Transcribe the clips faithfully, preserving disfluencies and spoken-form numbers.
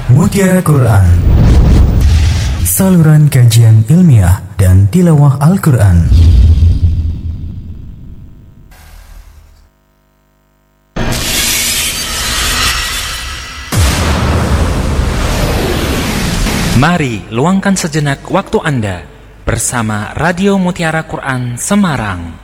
Mutiara Quran, saluran kajian ilmiah dan tilawah Al-Quran. Mari luangkan sejenak waktu Anda bersama Radio Mutiara Quran Semarang.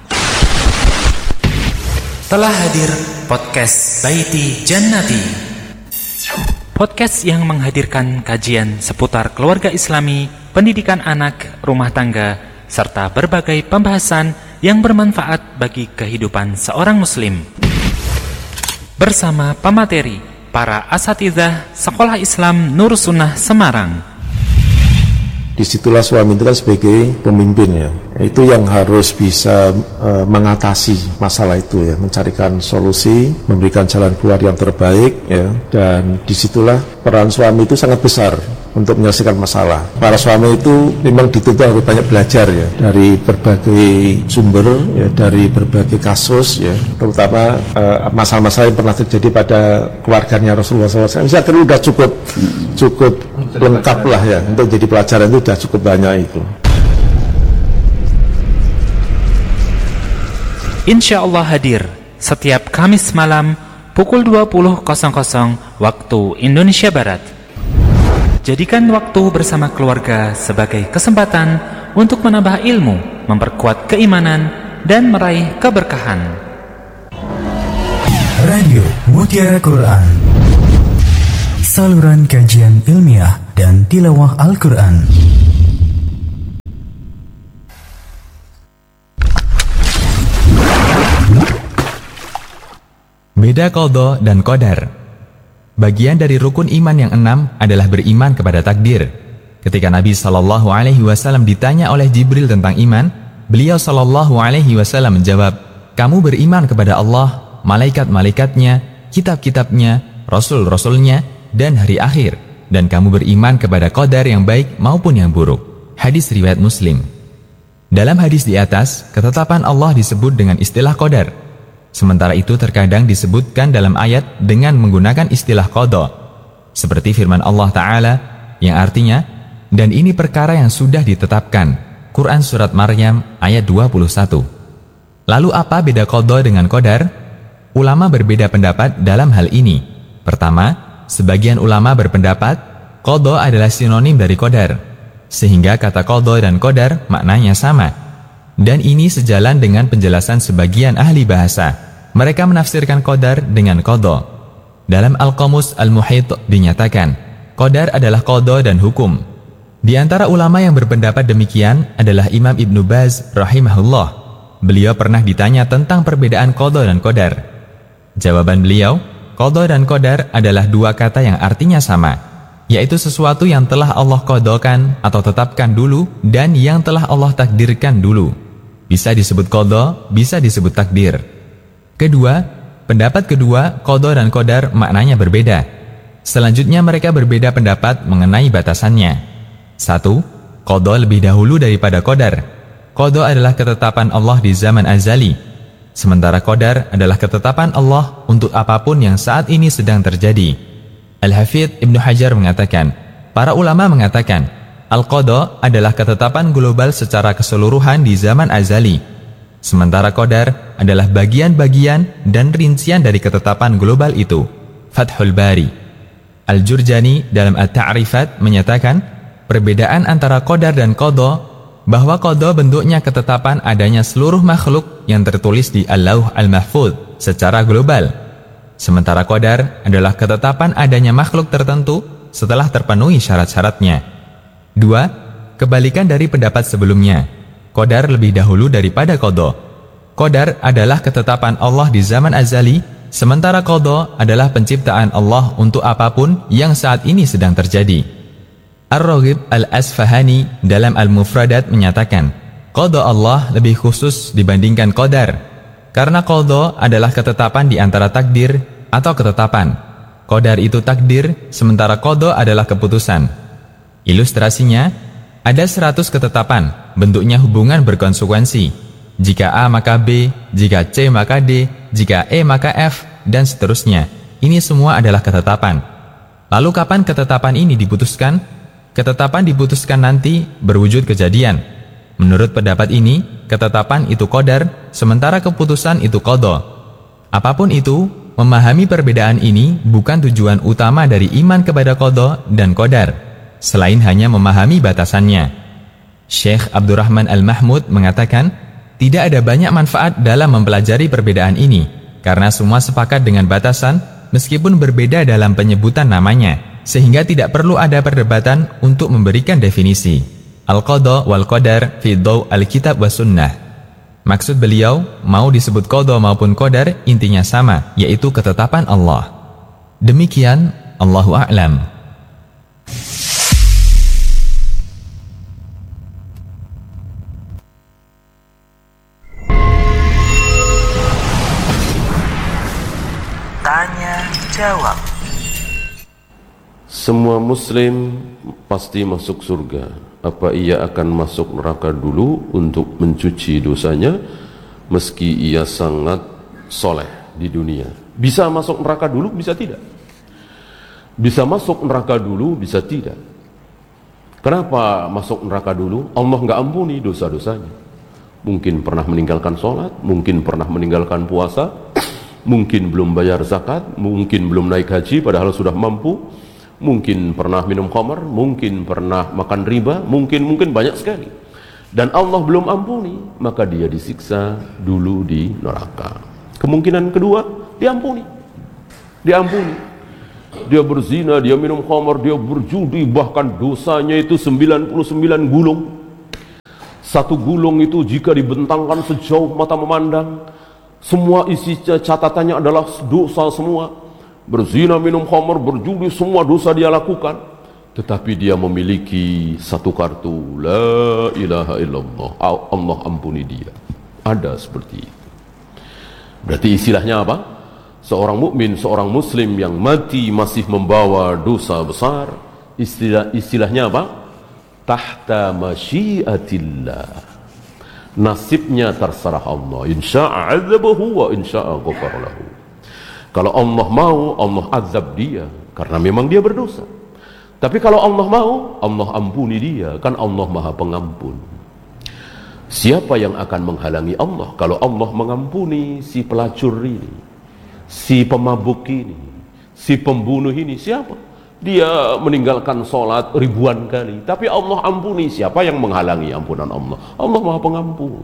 Telah hadir podcast Baiti Jannati, podcast yang menghadirkan kajian seputar keluarga Islami, pendidikan anak, rumah tangga, serta berbagai pembahasan yang bermanfaat bagi kehidupan seorang muslim. Bersama pemateri, para asatidzah Sekolah Islam Nur Sunnah Semarang. Disitulah suami itu kan sebagai pemimpin ya, itu yang harus bisa e, mengatasi masalah itu ya, mencarikan solusi, memberikan jalan keluar yang terbaik ya, dan disitulah peran suami itu sangat besar untuk menyelesaikan masalah. Para suami itu memang dituntut harus banyak belajar ya, dari berbagai sumber ya, dari berbagai kasus ya, terutama e, masalah-masalah yang pernah terjadi pada keluarganya Rasulullah shallallahu alaihi wasallam. Saya kira sudah cukup cukup lengkap lah ya, untuk jadi pelajaran itu sudah cukup banyak itu. Insya Allah hadir setiap Kamis malam pukul dua puluh waktu Indonesia Barat. Jadikan waktu bersama keluarga sebagai kesempatan untuk menambah ilmu, memperkuat keimanan, dan meraih keberkahan. Radio Mutiara Quran, saluran kajian ilmiah dan tilawah Al-Quran. Beda qadha dan qadar. Bagian dari rukun iman yang enam adalah beriman kepada takdir. Ketika Nabi shallallahu alaihi wasallam ditanya oleh Jibril tentang iman, beliau shallallahu alaihi wasallam menjawab, "Kamu beriman kepada Allah, malaikat-malaikatnya, kitab-kitabnya, rasul-rasulnya, dan hari akhir, dan kamu beriman kepada qadar yang baik maupun yang buruk." Hadis riwayat Muslim. Dalam hadis di atas, ketetapan Allah disebut dengan istilah qadar. Sementara itu terkadang disebutkan dalam ayat dengan menggunakan istilah qadha, seperti firman Allah Ta'ala yang artinya, dan ini perkara yang sudah ditetapkan. Quran Surat Maryam ayat dua puluh satu. Lalu apa beda qadha dengan qadar? Ulama berbeda pendapat dalam hal ini. Pertama, sebagian ulama berpendapat qadha adalah sinonim dari qadar, sehingga kata qadha dan qadar maknanya sama. Dan ini sejalan dengan penjelasan sebagian ahli bahasa. Mereka menafsirkan qadar dengan qadha. Dalam Al-Qamus Al-Muhit dinyatakan, qadar adalah qadha dan hukum. Di antara ulama yang berpendapat demikian adalah Imam Ibnu Baz rahimahullah. Beliau pernah ditanya tentang perbedaan qadha dan qadar. Jawaban beliau, qadha dan qadar adalah dua kata yang artinya sama, yaitu sesuatu yang telah Allah qadhakan atau tetapkan dulu dan yang telah Allah takdirkan dulu. Bisa disebut qadha, bisa disebut takdir. Kedua, pendapat kedua, qadha dan qadar maknanya berbeda. Selanjutnya mereka berbeda pendapat mengenai batasannya. Satu, qadha lebih dahulu daripada qadar. Qadha adalah ketetapan Allah di zaman azali, sementara qadar adalah ketetapan Allah untuk apapun yang saat ini sedang terjadi. Al-Hafidh Ibnu Hajar mengatakan, para ulama mengatakan, Al-Qadha adalah ketetapan global secara keseluruhan di zaman azali, sementara qadar adalah bagian-bagian dan rincian dari ketetapan global itu. Fathul Bari. Al-Jurjani dalam At-Ta'rifat menyatakan, perbedaan antara qadar dan qadha, bahwa qadha bentuknya ketetapan adanya seluruh makhluk yang tertulis di Al-Lauh Al-Mahfuz secara global, sementara qadar adalah ketetapan adanya makhluk tertentu setelah terpenuhi syarat-syaratnya. Dua, kebalikan dari pendapat sebelumnya. Qadar lebih dahulu daripada qadha. Qadar adalah ketetapan Allah di zaman azali, sementara qadha adalah penciptaan Allah untuk apapun yang saat ini sedang terjadi. Ar-Raghib Al-Asfahani dalam Al-Mufradat menyatakan, qadha Allah lebih khusus dibandingkan qadar, karena qadha adalah ketetapan di antara takdir atau ketetapan. Qadar itu takdir, sementara qadha adalah keputusan. Ilustrasinya, ada seratus ketetapan, bentuknya hubungan berkonsekuensi. Jika A maka B, jika C maka D, jika E maka F, dan seterusnya. Ini semua adalah ketetapan. Lalu kapan ketetapan ini diputuskan? Ketetapan diputuskan nanti berwujud kejadian. Menurut pendapat ini, ketetapan itu qadar, sementara keputusan itu qadha. Apapun itu, memahami perbedaan ini bukan tujuan utama dari iman kepada qadha dan qadar, selain hanya memahami batasannya. Syekh Abdurrahman Al-Mahmud mengatakan, tidak ada banyak manfaat dalam mempelajari perbedaan ini, karena semua sepakat dengan batasan, meskipun berbeda dalam penyebutan namanya, sehingga tidak perlu ada perdebatan untuk memberikan definisi. Al-Qadha wal Qadar fi Daw' al-Kitab wa Sunnah. Maksud beliau, mau disebut qadha maupun qadar, intinya sama, yaitu ketetapan Allah. Demikian, Allahu a'lam. Tanya jawab. Semua muslim pasti masuk surga. Apa ia akan masuk neraka dulu untuk mencuci dosanya meski ia sangat soleh di dunia? Bisa masuk neraka dulu, bisa tidak. Bisa masuk neraka dulu, bisa tidak. Kenapa masuk neraka dulu? Allah nggak ampuni dosa-dosanya. Mungkin pernah meninggalkan sholat, mungkin pernah meninggalkan puasa, mungkin belum bayar zakat, mungkin belum naik haji padahal sudah mampu, mungkin pernah minum khamar, mungkin pernah makan riba, mungkin mungkin banyak sekali. Dan Allah belum ampuni, maka dia disiksa dulu di neraka. Kemungkinan kedua, diampuni. Diampuni. Dia berzina, dia minum khamar, dia berjudi, bahkan dosanya itu sembilan puluh sembilan gulung. Satu gulung itu jika dibentangkan sejauh mata memandang, semua isi catatannya adalah dosa semua. Berzina, minum khamar, berjudi, semua dosa dia lakukan. Tetapi dia memiliki satu kartu, la ilaha illallah, Allah ampuni dia. Ada seperti itu. Berarti istilahnya apa? Seorang mukmin, seorang muslim yang mati masih membawa dosa besar, istilah istilahnya apa? Tahta masyiatillah. Nasibnya terserah Allah. Insya'a azabahu wa insya'a ghafara lahu. Kalau Allah mau, Allah azab dia, karena memang dia berdosa. Tapi kalau Allah mau, Allah ampuni dia, kan Allah maha pengampun. Siapa yang akan menghalangi Allah? Kalau Allah mengampuni si pelacur ini, si pemabuk ini, si pembunuh ini, siapa? Dia meninggalkan sholat ribuan kali, tapi Allah ampuni, siapa yang menghalangi ampunan Allah? Allah maha pengampun.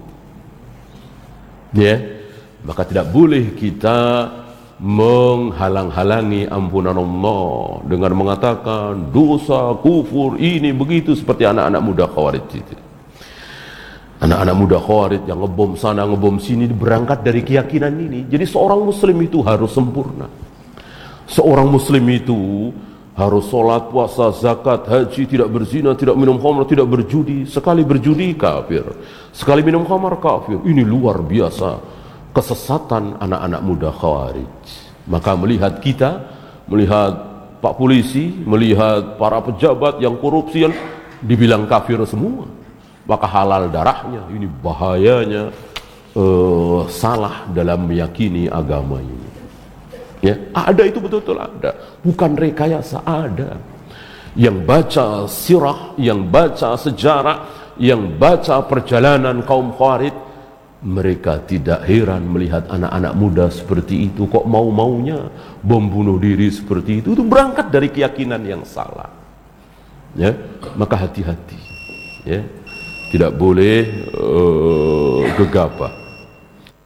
Ya, maka tidak boleh kita menghalang-halangi ampunan Allah dengan mengatakan dosa, kufur, ini begitu, seperti anak-anak muda Khawarij itu. Anak-anak muda Khawarij yang ngebom sana ngebom sini berangkat dari keyakinan ini. Jadi seorang muslim itu harus sempurna. Seorang muslim itu harus sholat, puasa, zakat, haji, tidak berzina, tidak minum khamar, tidak berjudi. Sekali berjudi kafir, sekali minum khamar kafir. Ini luar biasa kesesatan anak-anak muda Khawarij. Maka melihat kita, melihat Pak Polisi, melihat para pejabat yang korupsi, yang dibilang kafir semua, maka halal darahnya. Ini bahayanya uh, salah dalam meyakini agama ini. Ya, ada itu betul-betul ada, bukan rekayasa, ada. Yang baca sirah, yang baca sejarah, yang baca perjalanan kaum Khawarij, mereka tidak heran melihat anak-anak muda seperti itu, kok mau-maunya bom bunuh diri seperti itu. Itu berangkat dari keyakinan yang salah. Ya, maka hati-hati. Ya, tidak boleh uh, gegabah.